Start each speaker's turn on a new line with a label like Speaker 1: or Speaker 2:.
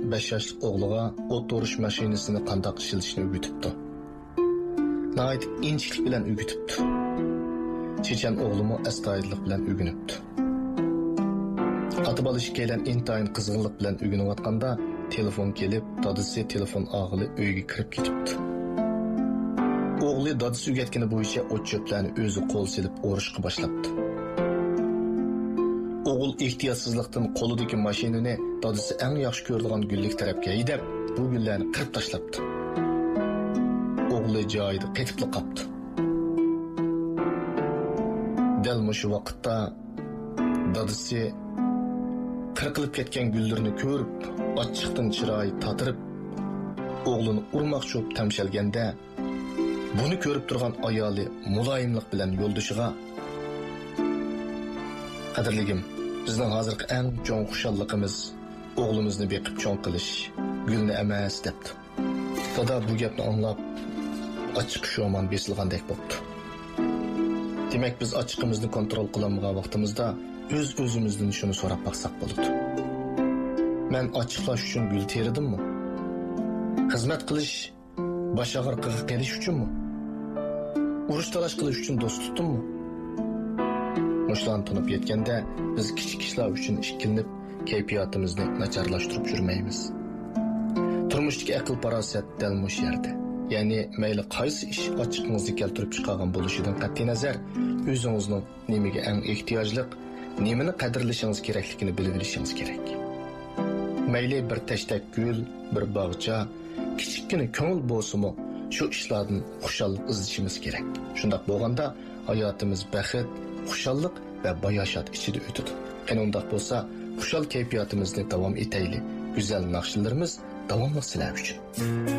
Speaker 1: 5 yoshli o'g'liga o't o'rish mashinasini qanday ishlatishni o'rgatibdi. Nəhayət inçiklik bilan o'rgatibdi. Chechen o'g'limi astoydillik bilan o'rganibdi. Ata-bola ikkalan intayin qizg'inlik bilan o'rganayotganda telefon kelib, dadasi telefon og'ili uyga kirib ketibdi. O'g'li dadasi o'rgatgani bo'yicha o't cho'plarni o'zi qo'l silib o'rishga boshlabdi. O'g'il ehtiyotsizlikdan qo'lidagi mashinani dadasi eng yaxshi ko'radigan gullik tarafga haydab, bu gullarni qirib tashlabdi. O'g'li joyida qetib qolibdi. Dal shu vaqtda dadasi qirqilib ketgan gullarni ko'rib, ochiqdan chiroyi tatirib, o'g'lini urmoqchi bo'lib tamshalganda, buni ko'rib turgan ayoli muloyimlik bilan yo'ldoshiga: "Qadrligim, bizning hozirgi eng cho'ng xushalligimiz o'g'limizni beqib cho'ng qilish, gulni emas" debdi. Dada bu gapni anglab, ochiq sho'man besilgandek bo'ldi. Demak, biz ochiqimizni kontrol qilolmagan vaqtimizda o'z-o'zimizdan shuni so'rab baqsaq bo'ladi. Men ochiqlash uchun gul teridimmi? Xizmat qilish, bosh og'riqiga qelish uchunmi? Urush talash qilish uchun do'st tutdimmi? Mushlan tunib yetganda biz kichik ishlar uchun ikkilinib, kayfiyatimizni nacharlashtirib yurmaymiz. Turmushdagi aql farosat dal mush yerda. Ya'ni mayli qaysi ish ochiqingizni keltirib chiqargan bo'lishidan qat'iy nazar, o'zingizning nimaga eng ehtiyojliq, nimani qadrlashingiz kerakligini bilib olishingiz kerak. Mayli bir tashtak gul, bir bog'cha, kichikkina ko'ngil bo'lsa-mu, shu ishlardan xushallik izlashimiz kerak. Shunday bo'lganda hayotimiz baxt, xushallik va bayoshat ichida o'tadi. Qani undaq bo'lsa, xushal kayfiyatimizni davom etaylik. Go'zal naqshlarimiz davomli sizlar uchun.